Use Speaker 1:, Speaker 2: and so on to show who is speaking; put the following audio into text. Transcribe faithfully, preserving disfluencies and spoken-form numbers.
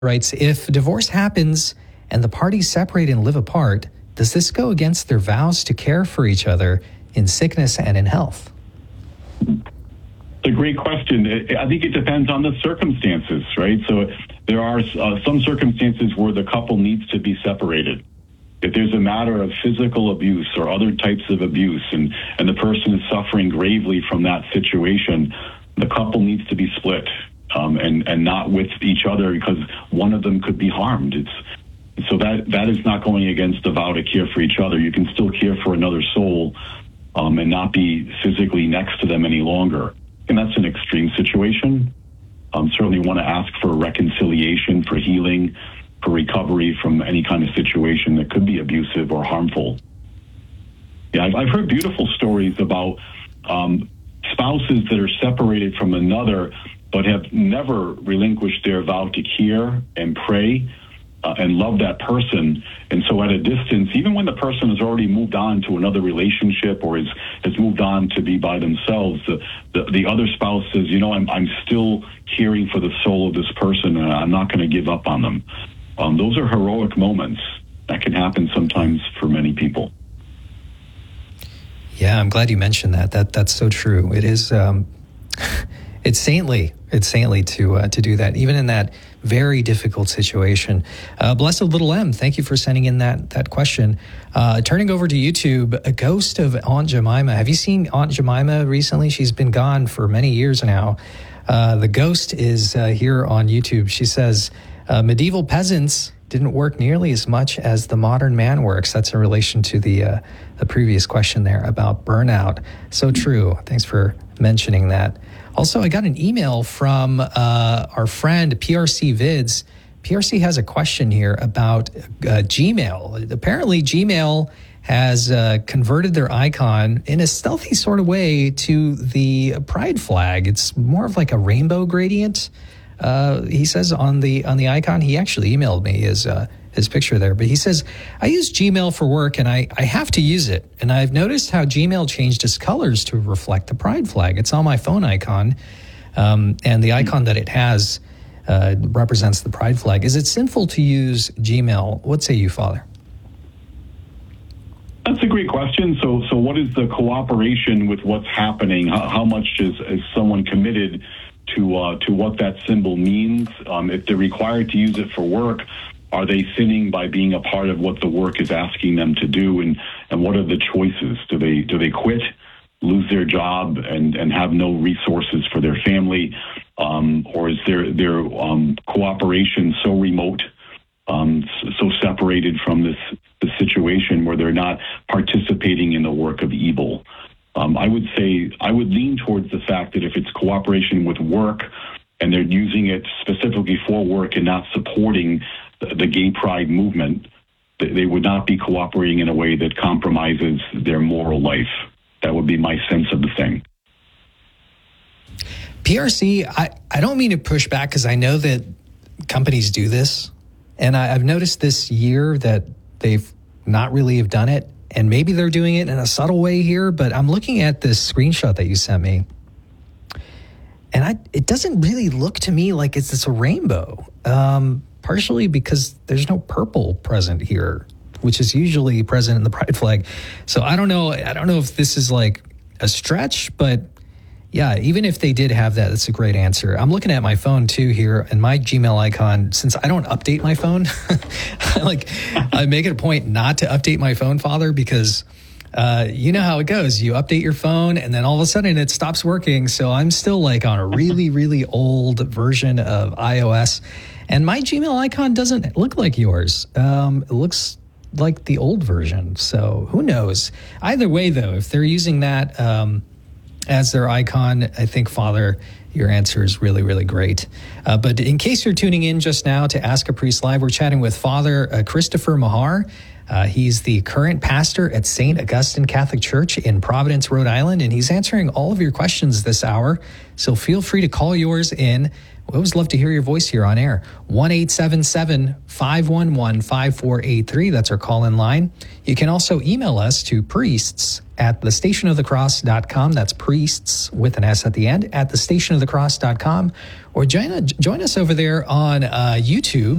Speaker 1: writes, if divorce happens and the parties separate and live apart, does this go against their vows to care for each other in sickness and in health?
Speaker 2: It's a great question. I think it depends on the circumstances, right? So there are uh, some circumstances where the couple needs to be separated. If there's a matter of physical abuse or other types of abuse and, and the person is suffering gravely from that situation, the couple needs to be split um, and, and not with each other because one of them could be harmed. It's So that, that is not going against the vow to care for each other. You can still care for another soul um, and not be physically next to them any longer. And that's an extreme situation. Um, certainly want to ask for reconciliation, for healing, for recovery from any kind of situation that could be abusive or harmful. Yeah, I've, I've heard beautiful stories about um, spouses that are separated from another but have never relinquished their vow to care and pray uh, and love that person. And so at a distance, even when the person has already moved on to another relationship or is, has moved on to be by themselves, the, the, the other spouse says, you know, I'm, I'm still caring for the soul of this person and I'm not going to give up on them. Um, those are heroic moments that can happen sometimes for many people.
Speaker 1: Yeah, I'm glad you mentioned that. That that's so true. It is. Um, it's saintly. It's saintly to uh, to do that, even in that very difficult situation. Uh, Blessed Little M, thank you for sending in that that question. Uh, turning over to YouTube, a ghost of Aunt Jemima. Have you seen Aunt Jemima recently? She's been gone for many years now. Uh, the ghost is uh, here on YouTube. She says, uh, medieval peasants didn't work nearly as much as the modern man works. That's in relation to the uh, the previous question there about burnout. So true. Thanks for mentioning that. Also, I got an email from uh, our friend P R C Vids. P R C has a question here about uh, Gmail. Apparently, Gmail has uh, converted their icon in a stealthy sort of way to the pride flag. It's more of like a rainbow gradient. Uh, he says on the on the icon, he actually emailed me his uh, his picture there, but he says, I use Gmail for work and I, I have to use it. And I've noticed how Gmail changed its colors to reflect the pride flag. It's on my phone icon, um, and the icon that it has uh, represents the pride flag. Is it sinful to use Gmail? What say you, Father?
Speaker 2: That's a great question. So, so what is the cooperation with what's happening? How, how much is, is someone committed to uh, to what that symbol means? Um, if they're required to use it for work, are they sinning by being a part of what the work is asking them to do? And, and what are the choices? Do they do they quit, lose their job, and, and have no resources for their family? Um, or is their their um, cooperation so remote, um, so separated from this, this situation where they're not participating in the work of evil? Um, I would say I would lean towards the fact that if it's cooperation with work and they're using it specifically for work and not supporting the, the gay pride movement, they would not be cooperating in a way that compromises their moral life. That would be my sense of the thing.
Speaker 1: P R C, I, I don't mean to push back because I know that companies do this. And I, I've noticed this year that they've not really have done it. And maybe they're doing it in a subtle way here, but I'm looking at this screenshot that you sent me. And I, it doesn't really look to me like it's, it's a rainbow, um, partially because there's no purple present here, which is usually present in the pride flag. So I don't know. I don't know if this is like a stretch, but yeah, even if they did have that, that's a great answer. I'm looking at my phone too here, and my Gmail icon, since I don't update my phone, like I make it a point not to update my phone, Father, because uh, you know how it goes. You update your phone and then all of a sudden it stops working. So I'm still like on a really, really old version of iOS, and my Gmail icon doesn't look like yours. Um, it looks like the old version. So who knows? Either way, though, if they're using that, um, as their icon, I think, Father, your answer is really, really great. Uh, but in case you're tuning in just now to Ask a Priest Live, we're chatting with Father uh, Christopher Mahar. Uh, he's the current pastor at Saint Augustine Catholic Church in Providence, Rhode Island, and he's answering all of your questions this hour. So feel free to call yours in We always love to hear your voice here on air. one eight seven seven, five one one, five four eight three. That's our call-in line. You can also email us to priests at the station of the cross dot com. That's priests with an S at the end at the station of the cross dot com. Or join, join us over there on uh, YouTube.